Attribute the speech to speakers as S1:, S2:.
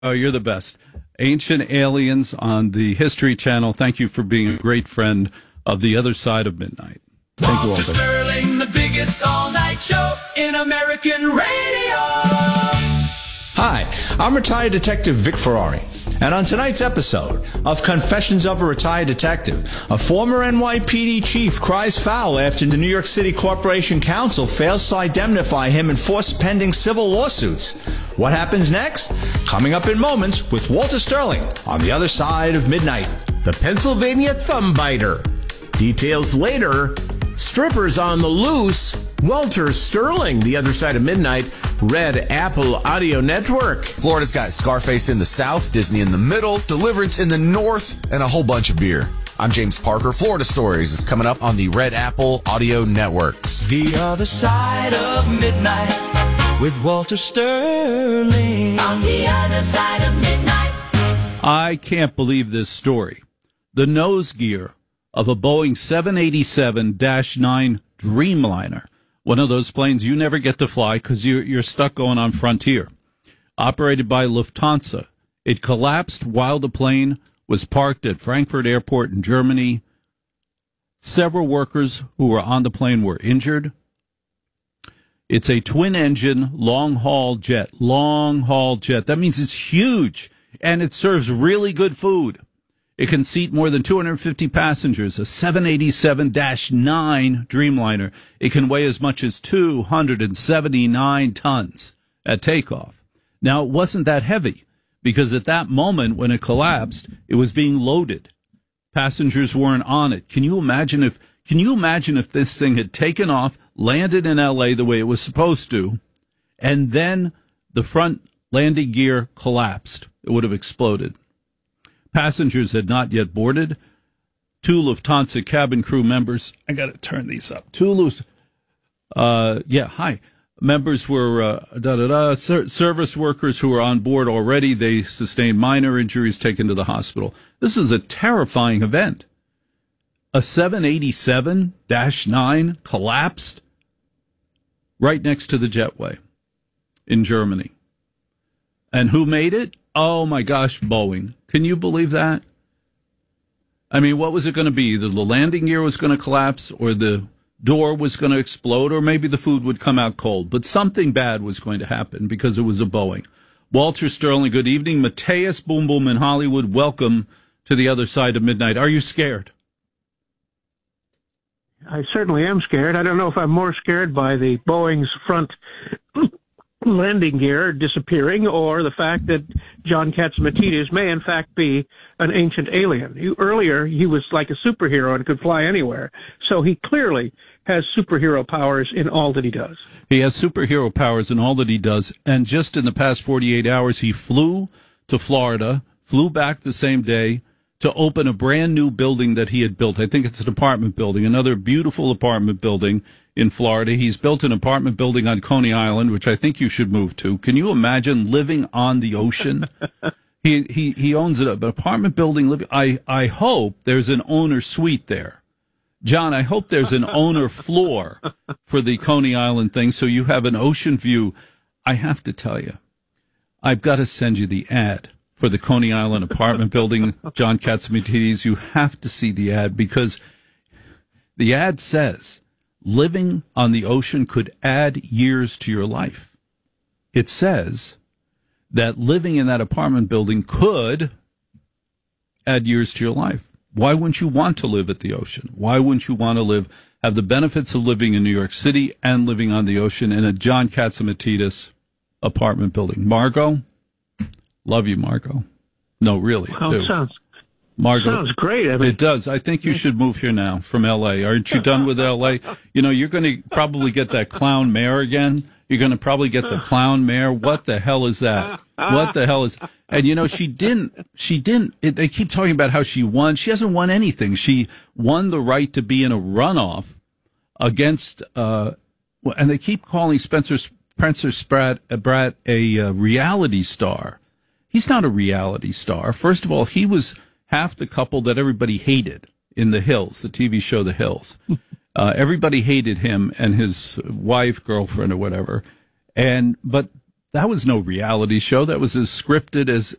S1: Oh, you're the best. Ancient Aliens on the History Channel. Thank you for being a great friend of The Other Side of Midnight. Thank you,
S2: Walter Sterling, the biggest all-night show in American radio.
S3: Hi, I'm retired Detective Vic Ferrari, and on tonight's episode of Confessions of a Retired Detective, a former NYPD chief cries foul after the New York City Corporation Council fails to indemnify him in force pending civil lawsuits. What happens next? Coming up in moments with Walter Sterling on The Other Side of Midnight.
S4: The Pennsylvania Thumb Biter. Details later. Strippers on the loose. Walter Sterling, The Other Side of Midnight, Red Apple Audio Network.
S5: Florida's got Scarface in the south, Disney in the middle, Deliverance in the north, and a whole bunch of beer. I'm James Parker. Florida Stories is coming up on the Red Apple Audio Networks.
S2: The Other Side of Midnight with Walter Sterling. On the Other Side of Midnight.
S1: I can't believe this story. The nose gear of a Boeing 787-9 Dreamliner, one of those planes you never get to fly because you're stuck going on Frontier, operated by Lufthansa. It collapsed while the plane was parked at Frankfurt Airport in Germany. Several workers who were on the plane were injured. It's a twin-engine, long-haul jet. Long-haul jet. That means it's huge, and it serves really good food. It can seat more than 250 passengers, a 787-9 Dreamliner. It can weigh as much as 279 tons at takeoff. Now, it wasn't that heavy because at that moment when it collapsed, it was being loaded. Passengers weren't on it. Can you imagine if this thing had taken off, landed in L.A. the way it was supposed to, and then the front landing gear collapsed? It would have exploded. Passengers had not yet boarded. Two Lufthansa cabin crew members, I got to turn these up. Members were service workers who were on board already. They sustained minor injuries, taken to the hospital. This is a terrifying event. A 787-9 collapsed right next to the jetway in Germany. And who made it? Oh, my gosh, Boeing. Can you believe that? I mean, what was it going to be? The landing gear was going to collapse, or the door was going to explode, or maybe the food would come out cold. But something bad was going to happen because it was a Boeing. Walter Sterling, good evening. Mateus Boom Boom in Hollywood, welcome to The Other Side of Midnight. Are you scared?
S6: I certainly am scared. I don't know if I'm more scared by the Boeing's front landing gear disappearing or the fact that John Catsimatidis may in fact be an ancient alien. Earlier, he was like a superhero and could fly anywhere. So he clearly has superhero powers in all that he does.
S1: He has superhero powers in all that he does. And just in the past 48 hours, he flew to Florida, flew back the same day to open a brand new building that he had built. I think it's an apartment building, another beautiful apartment building in Florida. He's built an apartment building on Coney Island, which I think you should move to. Can you imagine living on the ocean? He owns an apartment building. I hope there's an owner suite there. John, I hope there's an owner floor for the Coney Island thing so you have an ocean view. I have to tell you, I've got to send you the ad for the Coney Island apartment building, John Catsimatidis. You have to see the ad because the ad says, living on the ocean could add years to your life. It says that living in that apartment building could add years to your life. Why wouldn't you want to live at the ocean? Why wouldn't you want to have the benefits of living in New York City and living on the ocean in a John Catsimatidis apartment building? Margot? Love you, Margot. No, really.
S6: Well, sounds great. I mean,
S1: it does. I think you should move here now from L.A. Aren't you done with L.A.? You know, you're going to probably get that clown mayor again. You're going to probably get the clown mayor. What the hell is that? What the hell is... And, you know, she didn't, they keep talking about how she won. She hasn't won anything. She won the right to be in a runoff against, and they keep calling Spencer Pratt a reality star. He's not a reality star. First of all, he was half the couple that everybody hated in The Hills, the TV show The Hills. Everybody hated him and his wife, girlfriend, or whatever. But That was no reality show. That was as scripted as